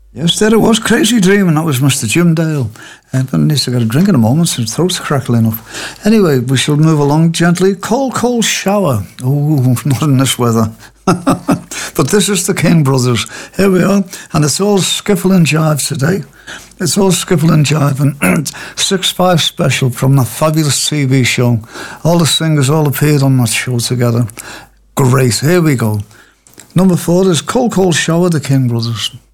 Yes, there it was. Crazy Dreaming. That was Mr. Jim Dale. But needs to get a drink in a moment, so his throat's crackling up. Anyway, we shall move along gently. Cold, cold shower. Oh, not in this weather. But this is the King Brothers. Here we are. And it's all skiffle and jive today. It's all skiffle and jive. And 6-5 special from the fabulous TV show. All the singers all appeared on that show together. Great. Here we go. Number 4 is Cold, Cold Shower, the King Brothers.